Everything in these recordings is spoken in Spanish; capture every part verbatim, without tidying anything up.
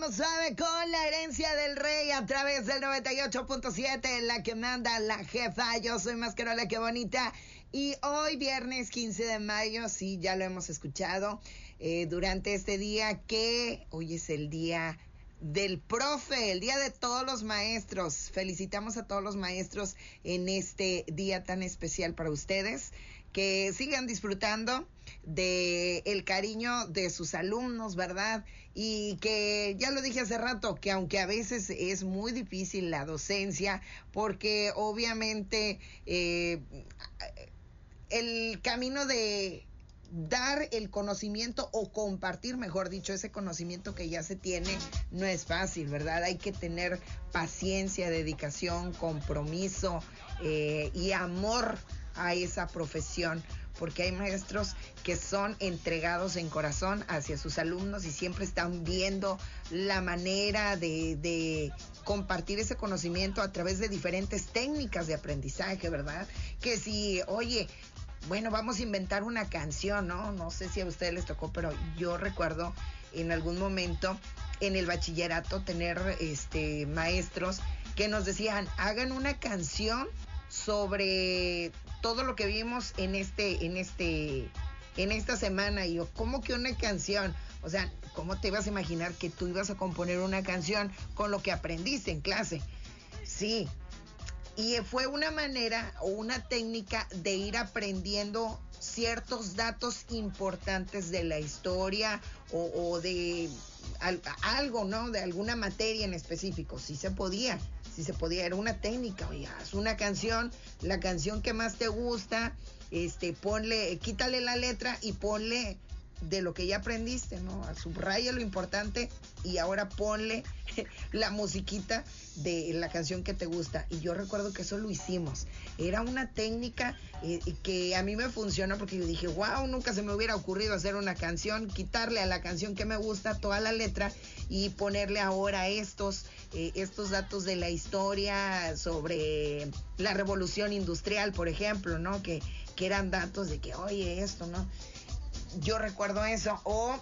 lo sabe, con la herencia del rey a través del noventa y ocho punto siete, la que manda la jefa. Yo soy más que Rola, qué bonita. Y hoy, viernes quince de mayo, sí, ya lo hemos escuchado, eh, durante este día que hoy es el día del profe, el día de todos los maestros. Felicitamos a todos los maestros en este día tan especial para ustedes. Que sigan disfrutando de el cariño de sus alumnos, ¿verdad? Y que, ya lo dije hace rato, que aunque a veces es muy difícil la docencia, porque obviamente eh, el camino de dar el conocimiento o compartir, mejor dicho, ese conocimiento que ya se tiene, no es fácil, ¿verdad? Hay que tener paciencia, dedicación, compromiso eh, y amor a esa profesión, porque hay maestros que son entregados en corazón hacia sus alumnos y siempre están viendo la manera de, de compartir ese conocimiento a través de diferentes técnicas de aprendizaje, ¿verdad? Que si, oye, bueno, vamos a inventar una canción, ¿no? No sé si a ustedes les tocó, pero yo recuerdo en algún momento en el bachillerato tener este maestros que nos decían, hagan una canción sobre todo lo que vimos en este, en este, en esta semana. Y yo, ¿cómo que una canción? O sea, ¿cómo te ibas a imaginar que tú ibas a componer una canción con lo que aprendiste en clase? Sí. Y fue una manera o una técnica de ir aprendiendo ciertos datos importantes de la historia o, o de al, algo, ¿no? De alguna materia en específico. Sí se podía. Si se podía, era una técnica. Oye, haz una canción, la canción que más te gusta, este, ponle, quítale la letra y ponle de lo que ya aprendiste, ¿no? Subraya lo importante y ahora ponle la musiquita de la canción que te gusta. Y yo recuerdo que eso lo hicimos. Era una técnica eh, que a mí me funcionó porque yo dije, wow, nunca se me hubiera ocurrido hacer una canción, quitarle a la canción que me gusta toda la letra y ponerle ahora estos, eh, estos datos de la historia sobre la revolución industrial, por ejemplo, ¿no? Que, que eran datos de que, oye, esto, ¿no? Yo recuerdo eso. O,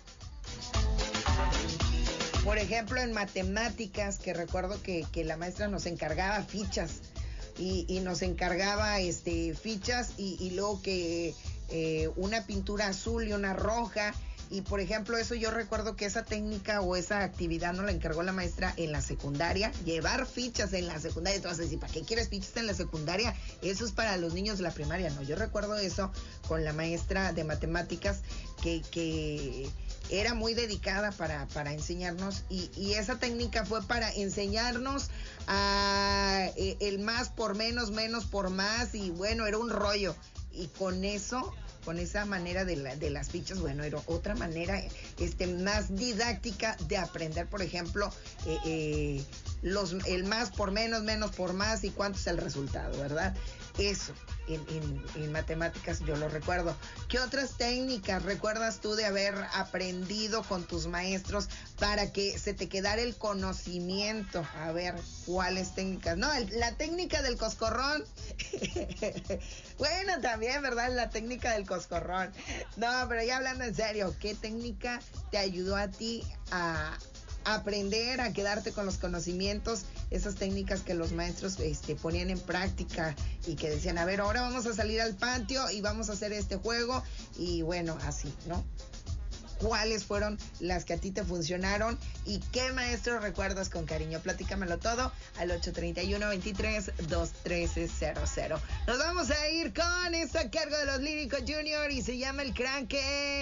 por ejemplo, en matemáticas, que recuerdo que, que la maestra nos encargaba fichas y, y nos encargaba este, fichas y, y luego que eh, una pintura azul y una roja. Y por ejemplo, eso yo recuerdo que esa técnica o esa actividad nos la encargó la maestra en la secundaria, llevar fichas en la secundaria. Tú vas a decir, ¿para qué quieres fichas en la secundaria? Eso es para los niños de la primaria. No, yo recuerdo eso con la maestra de matemáticas que, que era muy dedicada para, para enseñarnos y, y esa técnica fue para enseñarnos a eh, el más por menos, menos por más, y bueno, era un rollo. Y con eso, con esa manera de, la, de las fichas, bueno, era otra manera este, más didáctica de aprender, por ejemplo, eh, eh, los, el más por menos, menos por más y cuánto es el resultado, ¿verdad? Eso, en, en, en matemáticas yo lo recuerdo. ¿Qué otras técnicas recuerdas tú de haber aprendido con tus maestros para que se te quedara el conocimiento? A ver, ¿cuáles técnicas? No, el, la técnica del coscorrón. Bueno, también, ¿verdad? La técnica del coscorrón. No, pero ya hablando en serio, ¿qué técnica te ayudó a ti a aprender, a quedarte con los conocimientos? Esas técnicas que los maestros este, ponían en práctica y que decían, a ver, ahora vamos a salir al patio y vamos a hacer este juego. Y bueno, así, ¿no? ¿Cuáles fueron las que a ti te funcionaron y qué maestro recuerdas con cariño? Platícamelo todo al ocho treinta y uno, veintitrés, dos trece, cero cero. Nos vamos a ir con esta cargo de los Líricos Junior y se llama El Cranque.